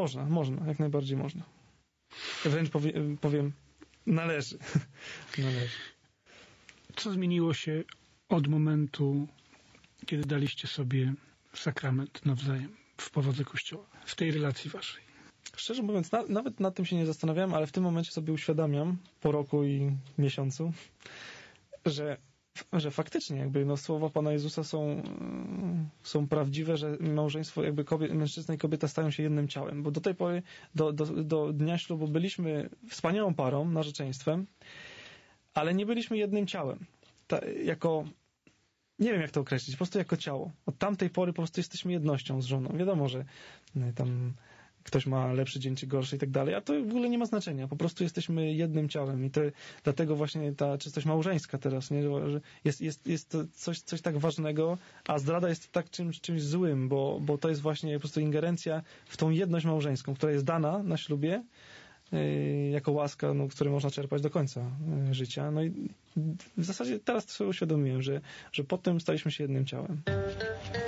Można, jak najbardziej można. Wręcz powiem, należy. Należy. Co zmieniło się od momentu, kiedy daliście sobie sakrament nawzajem w powodze Kościoła, w tej relacji waszej? Szczerze mówiąc, nawet nad tym się nie zastanawiałem, ale w tym momencie sobie uświadamiam, po roku i miesiącu, że faktycznie jakby słowa Pana Jezusa są prawdziwe, że małżeństwo jakby mężczyzna i kobieta stają się jednym ciałem, bo do tej pory, do dnia ślubu byliśmy wspaniałą parą, narzeczeństwem, ale nie byliśmy jednym ciałem. Nie wiem jak to określić, po prostu jako ciało. Od tamtej pory po prostu jesteśmy jednością z żoną. Wiadomo, że tam ktoś ma lepszy dzień czy gorszy i tak dalej, a to w ogóle nie ma znaczenia. Po prostu jesteśmy jednym ciałem i dlatego właśnie ta czystość małżeńska teraz, nie? Że jest to coś tak ważnego, a zdrada jest tak czymś złym, bo to jest właśnie po prostu ingerencja w tą jedność małżeńską, która jest dana na ślubie jako łaska, której można czerpać do końca życia. No i w zasadzie teraz sobie uświadomiłem, że po tym staliśmy się jednym ciałem.